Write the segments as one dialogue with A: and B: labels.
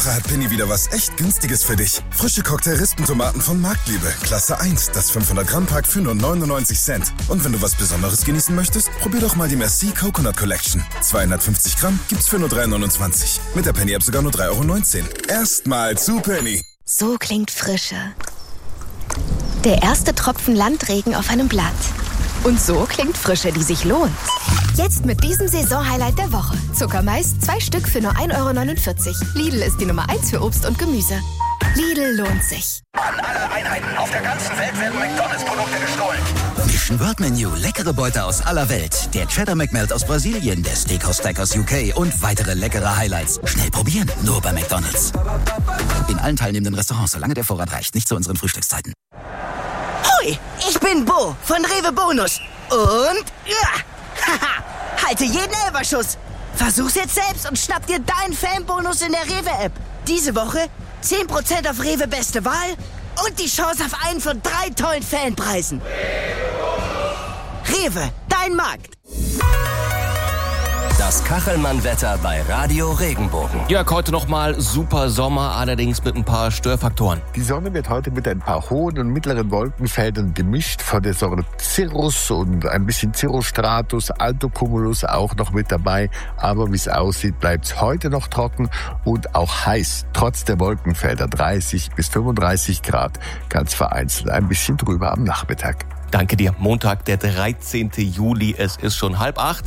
A: Hat Penny wieder was echt Günstiges für dich. Frische Cocktail-Rispentomaten von Marktliebe. Klasse 1, das 500-Gramm-Pack für nur 99 Cent. Und wenn du was Besonderes genießen möchtest, probier doch mal die Merci Coconut Collection. 250 Gramm gibt's für nur 3,29. Mit der Penny-App sogar nur 3,19 €. Erstmal zu Penny.
B: So klingt Frische. Der erste Tropfen Landregen auf einem Blatt. Und so klingt Frische, die sich lohnt. Jetzt mit diesem Saisonhighlight der Woche. Zuckermais, 2 Stück für nur 1,49 €. Lidl ist die Nummer 1 für Obst und Gemüse. Lidl lohnt sich.
C: An alle Einheiten auf der ganzen Welt werden McDonalds-Produkte gestohlen.
D: Mission Word Menu, leckere Beute aus aller Welt. Der Cheddar McMelt aus Brasilien, der Steakhouse Stack aus UK und weitere leckere Highlights. Schnell probieren, nur bei McDonalds. In allen teilnehmenden Restaurants, solange der Vorrat reicht, nicht zu unseren Frühstückszeiten.
E: Hoi, ich bin Bo von Rewe Bonus. Und haha, halte jeden Elferschuss. Versuch's jetzt selbst und schnapp dir deinen Fanbonus in der Rewe-App. Diese Woche 10% auf Rewe Beste Wahl und die Chance auf einen von 3 tollen Fanpreisen. Rewe, dein Markt.
C: Das Kachelmann-Wetter bei Radio Regenbogen.
F: Jörg, heute nochmal super Sommer, allerdings mit ein paar Störfaktoren.
G: Die Sonne wird heute mit ein paar hohen und mittleren Wolkenfeldern gemischt. Von der Sorte Cirrus und ein bisschen Cirrostratus, Altocumulus auch noch mit dabei. Aber wie es aussieht, bleibt es heute noch trocken und auch heiß. Trotz der Wolkenfelder 30 bis 35 Grad. Ganz vereinzelt ein bisschen drüber am Nachmittag.
F: Danke dir. Montag, der 13. Juli. Es ist schon 7:30.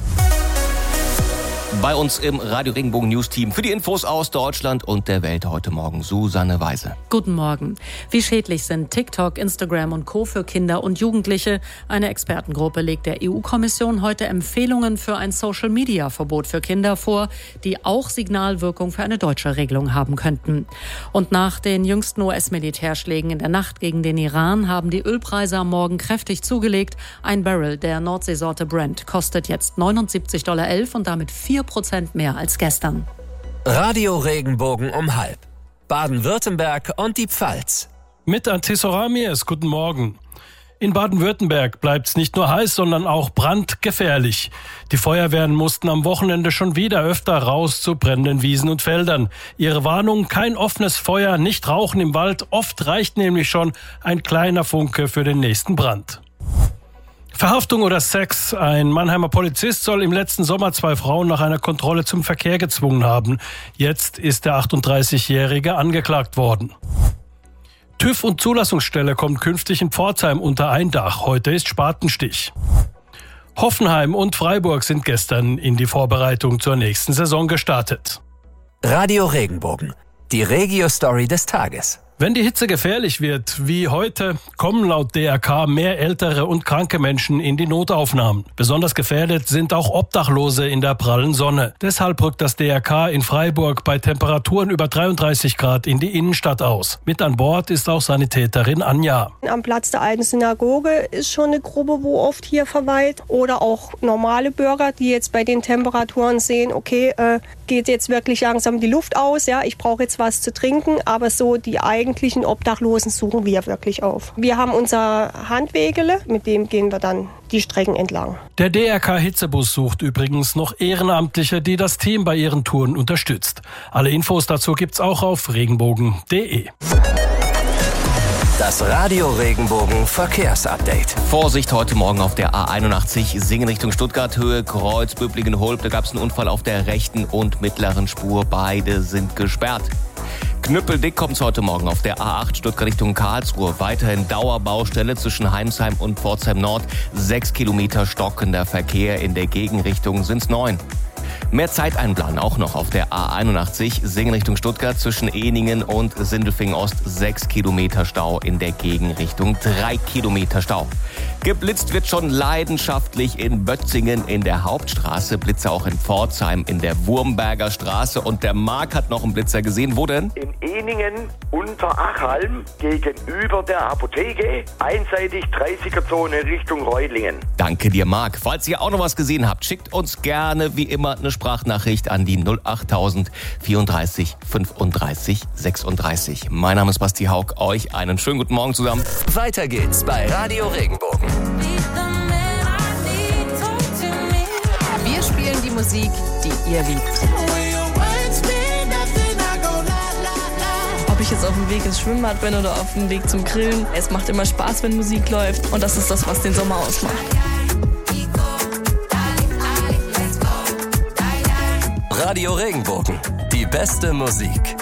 F: Bei uns im Radio Regenbogen News Team für die Infos aus Deutschland und der Welt heute Morgen Susanne Weise.
H: Guten Morgen. Wie schädlich sind TikTok, Instagram und Co. für Kinder und Jugendliche? Eine Expertengruppe legt der EU-Kommission heute Empfehlungen für ein Social-Media-Verbot für Kinder vor, die auch Signalwirkung für eine deutsche Regelung haben könnten. Und nach den jüngsten US-Militärschlägen in der Nacht gegen den Iran haben die Ölpreise am Morgen kräftig zugelegt. Ein Barrel der Nordseesorte Brent kostet jetzt $79,11 und damit 4% mehr als gestern.
C: Radio Regenbogen um 7:30. Baden-Württemberg und die Pfalz.
I: Mit Antis Ramirez, guten Morgen. In Baden-Württemberg bleibt es nicht nur heiß, sondern auch brandgefährlich. Die Feuerwehren mussten am Wochenende schon wieder öfter raus zu brennenden Wiesen und Feldern. Ihre Warnung, kein offenes Feuer, nicht rauchen im Wald. Oft reicht nämlich schon ein kleiner Funke für den nächsten Brand. Verhaftung oder Sex. Ein Mannheimer Polizist soll im letzten Sommer 2 Frauen nach einer Kontrolle zum Verkehr gezwungen haben. Jetzt ist der 38-Jährige angeklagt worden. TÜV und Zulassungsstelle kommt künftig in Pforzheim unter ein Dach. Heute ist Spatenstich. Hoffenheim und Freiburg sind gestern in die Vorbereitung zur nächsten Saison gestartet.
C: Radio Regenbogen. Die Regio-Story des Tages.
I: Wenn die Hitze gefährlich wird, wie heute, kommen laut DRK mehr ältere und kranke Menschen in die Notaufnahmen. Besonders gefährdet sind auch Obdachlose in der prallen Sonne. Deshalb rückt das DRK in Freiburg bei Temperaturen über 33 Grad in die Innenstadt aus. Mit an Bord ist auch Sanitäterin Anja.
J: Am Platz der alten Synagoge ist schon eine Gruppe, wo oft hier verweilt. Oder auch normale Bürger, die jetzt bei den Temperaturen sehen, okay, geht jetzt wirklich langsam die Luft aus, ja, ich brauche jetzt was zu trinken, aber so die eigentlichen Obdachlosen suchen wir wirklich auf. Wir haben unser Handwegele, mit dem gehen wir dann die Strecken entlang.
I: Der DRK Hitzebus sucht übrigens noch Ehrenamtliche, die das Team bei ihren Touren unterstützt. Alle Infos dazu gibt's auch auf regenbogen.de.
C: Das Radio Regenbogen Verkehrsupdate.
F: Vorsicht heute Morgen auf der A81 Singen Richtung Stuttgart, Höhe Kreuz, Böblingen-Holb. Da gab es einen Unfall auf der rechten und mittleren Spur. Beide sind gesperrt. Knüppeldick kommt es heute Morgen auf der A8 Stuttgart Richtung Karlsruhe. Weiterhin Dauerbaustelle zwischen Heimsheim und Pforzheim Nord. 6 Kilometer stockender Verkehr, in der Gegenrichtung sind's 9. Mehr Zeit einplanen auch noch auf der A81 Singen Richtung Stuttgart zwischen Ehningen und Sindelfingen Ost. 6 Kilometer Stau, in der Gegenrichtung 3 Kilometer Stau. Geblitzt wird schon leidenschaftlich in Bötzingen in der Hauptstraße. Blitzer auch in Pforzheim in der Wurmberger Straße. Und der Marc hat noch einen Blitzer gesehen. Wo denn?
K: In Ehningen unter Achalm gegenüber der Apotheke. Einseitig 30er-Zone Richtung Reutlingen.
F: Danke dir, Marc. Falls ihr auch noch was gesehen habt, schickt uns gerne wie immer eine Sprachnachricht an die 08000 34 35 36. Mein Name ist Basti Haug. Euch einen schönen guten Morgen zusammen.
C: Weiter geht's bei Radio Regenbogen.
L: Wir spielen die Musik, die ihr liebt. ich jetzt auf dem Weg ins Schwimmbad bin oder auf dem Weg zum Grillen. Es macht immer Spaß, wenn Musik läuft und das ist das, was den Sommer ausmacht.
C: Radio Regenbogen, die beste Musik.